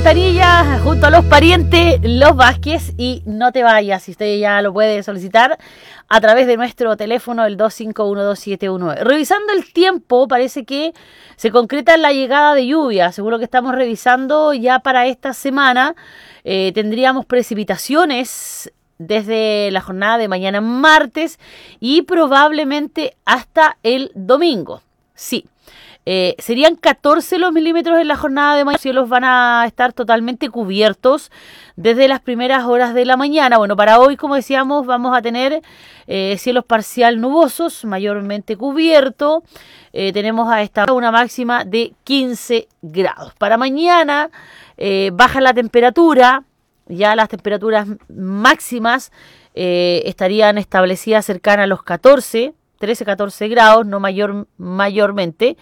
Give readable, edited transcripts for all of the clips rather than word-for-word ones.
Quintanilla junto a los parientes Los Vázquez, y no te vayas, si usted ya lo puede solicitar a través de nuestro teléfono el 2512719. Revisando el tiempo, parece que se concreta la llegada de lluvia. Seguro que estamos revisando ya para esta semana. Tendríamos precipitaciones desde la jornada de mañana martes y probablemente hasta el domingo. Sí. Serían 14 los milímetros en la jornada de mañana. Los cielos van a estar totalmente cubiertos desde las primeras horas de la mañana. Bueno, para hoy, como decíamos, vamos a tener cielos parcial nubosos, mayormente cubiertos. Tenemos a esta hora una máxima de 15 grados. Para mañana baja la temperatura. Ya las temperaturas máximas estarían establecidas cercanas a los 13-14 grados, no mayormente.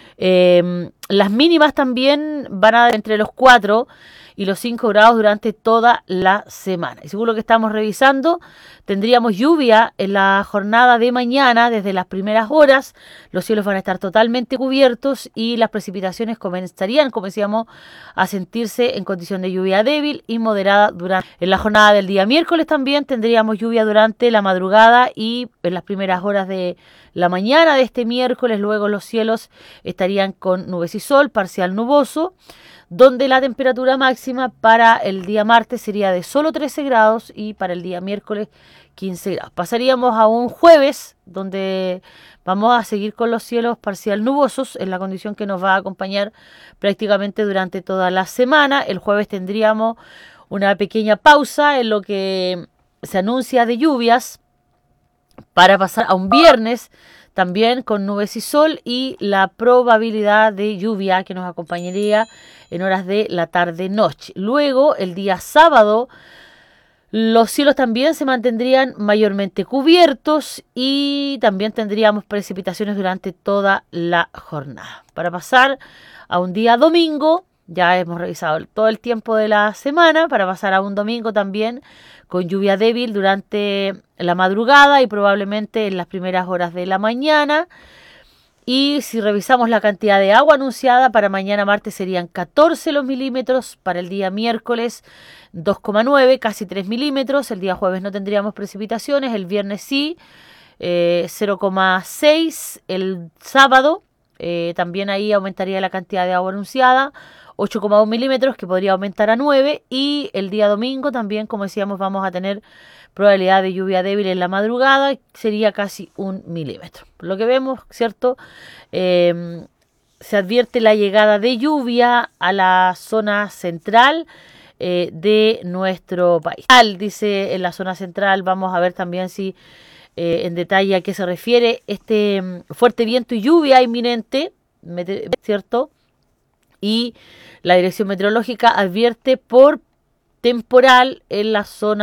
Las mínimas también van a dar entre los 4 y los 5 grados durante toda la semana. Y según lo que estamos revisando, tendríamos lluvia en la jornada de mañana desde las primeras horas. Los cielos van a estar totalmente cubiertos y las precipitaciones comenzarían, como decíamos, a sentirse en condición de lluvia débil y moderada durante. En la jornada del día miércoles también tendríamos lluvia durante la madrugada y en las primeras horas de la mañana de este miércoles. Luego los cielos estarían con nubes y sol, parcial nuboso, donde la temperatura máxima para el día martes sería de solo 13 grados y para el día miércoles 15 grados. Pasaríamos a un jueves donde vamos a seguir con los cielos parcial nubosos, en la condición que nos va a acompañar prácticamente durante toda la semana. El jueves tendríamos una pequeña pausa en lo que se anuncia de lluvias para pasar a un viernes también con nubes y sol y la probabilidad de lluvia que nos acompañaría en horas de la tarde-noche. Luego, el día sábado, los cielos también se mantendrían mayormente cubiertos y también tendríamos precipitaciones durante toda la jornada. Para pasar a un día domingo, ya hemos revisado todo el tiempo de la semana, para pasar a un domingo también con lluvia débil durante la madrugada y probablemente en las primeras horas de la mañana. Y si revisamos la cantidad de agua anunciada para mañana martes serían 14 los milímetros, para el día miércoles 2,9, casi 3 milímetros, el día jueves no tendríamos precipitaciones, el viernes sí, 0,6, el sábado también ahí aumentaría la cantidad de agua anunciada, 8,1 milímetros, que podría aumentar a 9, y el día domingo también, como decíamos, vamos a tener probabilidad de lluvia débil en la madrugada, sería casi 1 milímetro. Por lo que vemos, ¿cierto? Se advierte la llegada de lluvia a la zona central de nuestro país. Dice en la zona central, vamos a ver también si en detalle a qué se refiere este fuerte viento y lluvia inminente, ¿cierto? Y la Dirección Meteorológica advierte por temporal en la zona